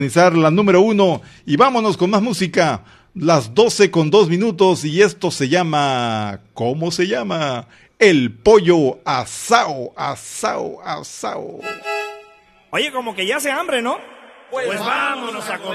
La número 1 y vámonos con más música. Las 12:02 y esto se llama, ¿cómo se llama? El pollo asao, asao, asao. Oye, como que ya hace hambre, ¿no? Pues vámonos a comer.